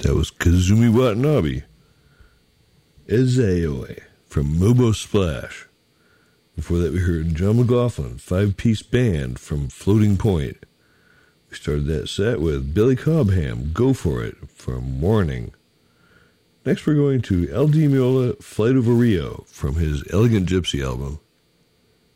That was Kazumi Watanabe. Ezaioi from Mobo Splash. Before that, we heard John McLaughlin, 5-piece band from Floating Point. We started that set with Billy Cobham, Go For It, from Warning. Next, we're going to El Di Meola, Flight Over Rio, from his Elegant Gypsy album.